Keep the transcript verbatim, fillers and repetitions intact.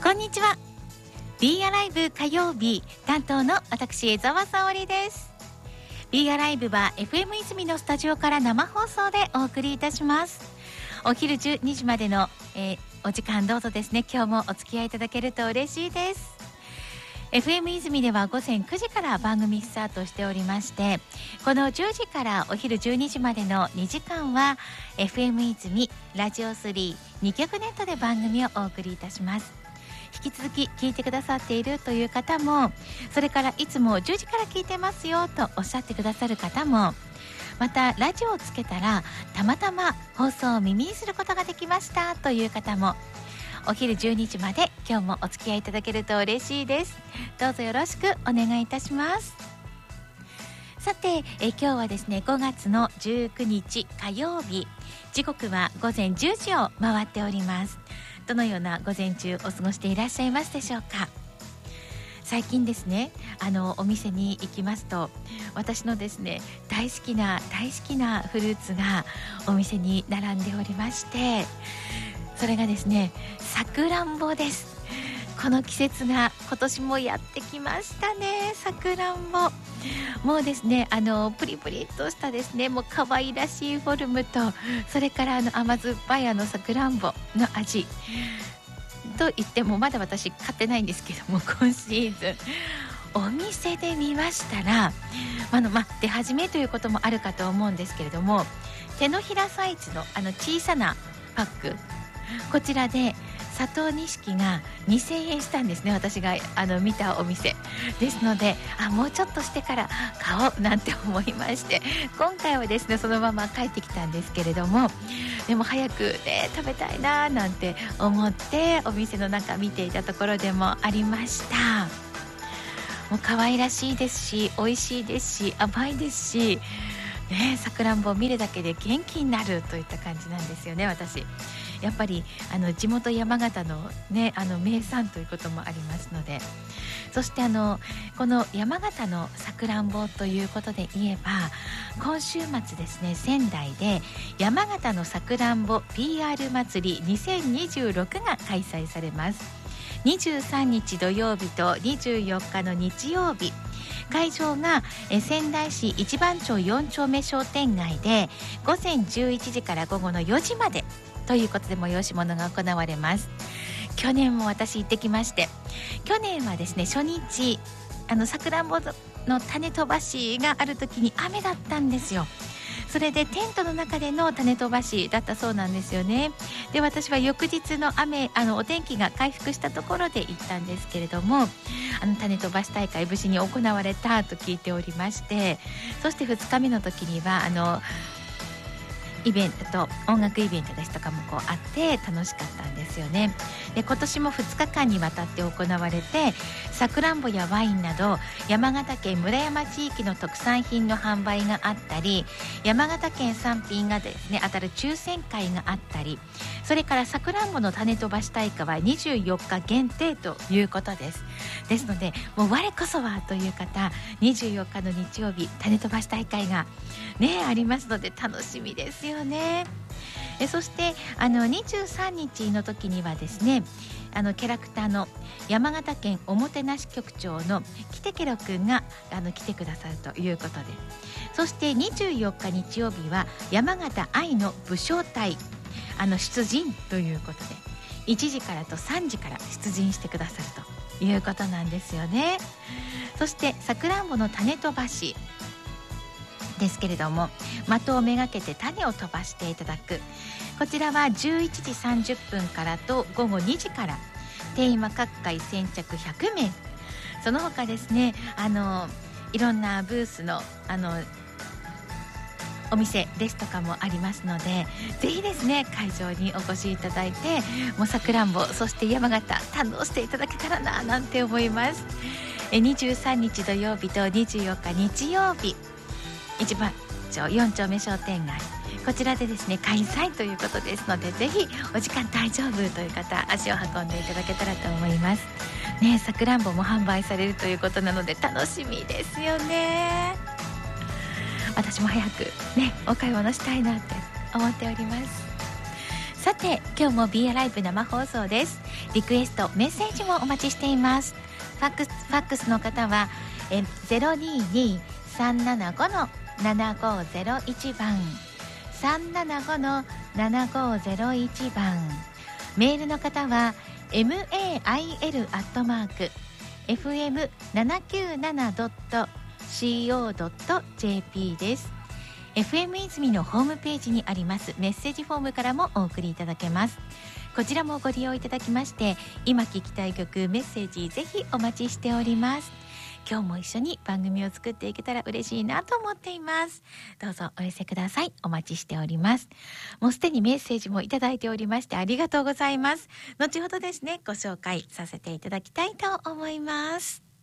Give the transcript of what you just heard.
こんにちは。 B アライブ火曜日担当の私江澤沙織です。 B アライブは エフエム 泉のスタジオから生放送でお送りいたします。お昼じゅうにじまでの、えー、お時間どうぞですね、今日もお付き合いいただけると嬉しいです。 エフエム 泉では午前くじから番組スタートしておりまして、このじゅうじからお昼じゅうにじまでのにじかんは エフエム 泉ラジオスリーに局ネットで番組をお送りいたします。引き続き聞いてくださっているという方も、それからいつもじゅうじから聞いてますよとおっしゃってくださる方も、またラジオをつけたらたまたま放送を耳にすることができましたという方も、お昼じゅうにじまで今日もお付き合いいただけると嬉しいです。どうぞよろしくお願いいたします。さてえ今日はですね、ごがつのじゅうくにち火曜日、時刻はごぜんじゅうじを回っております。どのような午前中お過ごしていらっしゃいますでしょうか。最近ですね、あのお店に行きますと、私のですね大好きな大好きなフルーツがお店に並んでおりまして、それがですねさくらんぼです。この季節が今年もやってきましたね。さくらんぼもうですね、あのプリプリっとしたですね、もう可愛らしいフォルムと、それからあの甘酸っぱいあのさくらんぼの味と言っても、まだ私買ってないんですけども、今シーズンお店で見ましたら、あの、ま、出始めということもあるかと思うんですけれども、手のひらサイズのあの小さなパック、こちらで佐藤錦がにせんえんしたんですね。私があの見たお店ですので、あもうちょっとしてから買おうなんて思いまして、今回はですねそのまま帰ってきたんですけれども、でも早くね食べたいななんて思ってお店の中見ていたところでもありました。もう可愛らしいですし、美味しいですし、甘いですしね、さくらんぼを見るだけで元気になるといった感じなんですよね。私やっぱりあの地元山形のね、あの名産ということもありますので、そしてあのこの山形のさくらんぼということで言えば、今週末ですね、仙台で山形のさくらんぼ ピーアール 祭りにせんにじゅうろくが開催されます。にじゅうさんにち土曜日とにじゅうよっかの日曜日、会場がえ仙台市一番町よんちょうめ商店街でごぜんじゅういちじから午後のよじまでということで催し物が行われます。去年も私行ってきまして、去年はですね初日あのさくらんぼの種飛ばしがある時に雨だったんですよ。それでテントの中での種飛ばしだったそうなんですよね。で私は翌日の雨あのお天気が回復したところで行ったんですけれども、あの種飛ばし大会無事に行われたと聞いておりまして、そしてふつかめの時にはあのイベントと音楽イベントですとかもこうあって楽しかったんですよね。で今年もふつかかんにわたって行われて、さくらんぼやワインなど山形県村山地域の特産品の販売があったり、山形県産品がですね当たる抽選会があったり、それからさくらんぼの種飛ばし大会はにじゅうよっか限定ということです。ですのでもう我こそはという方、にじゅうよっかの日曜日種飛ばし大会がねありますので楽しみですよね。えそしてあのにじゅうさんにちの時にはですね、あのキャラクターの山形県おもてなし局長のきてけろくんがあの来てくださるということで、そしてにじゅうよっか日曜日は山形愛の武将隊あの出陣ということで、いちじからとさんじから出陣してくださるということなんですよね。そしてさくらんぼの種飛ばしですけれども、的をめがけて種を飛ばしていただく、こちらはじゅういちじさんじゅっぷんからとごごにじから、定員は各回先着ひゃくめい、その他ですねあのいろんなブースのあのお店ですとかもありますので、ぜひですね会場にお越しいただいて、もうさくらんぼそして山形堪能していただけたらななんて思います。えにじゅうさんにち土曜日とにじゅうよっか日曜日、一番町よんちょうめ商店街、こちらでですね開催ということですので、ぜひお時間大丈夫という方足を運んでいただけたらと思いますね。さくらんぼも販売されるということなので楽しみですよね。私も早くねお買い物したいなって思っております。 さて今日も ビーアール ライブ生放送です。リクエストメッセージもお待ちしています。ファックスファックスの方はえ ゼロにーにーさんななご のななごゼロいち 番 さんななご のななごゼロいち 番、メールの方は メール アットマーク エフエムななきゅうなな ドット シーオー ドット ジェーピー です。 エフエム 泉のホームページにありますメッセージフォームからもお送りいただけます。こちらもご利用いただきまして、今聴きたい曲メッセージぜひお待ちしております。今日も一緒に番組を作っていけたら嬉しいなと思っています。どうぞお寄せください。お待ちしております。もうすでにメッセージもいただいておりましてありがとうございます。後ほどですねご紹介させていただきたいと思います。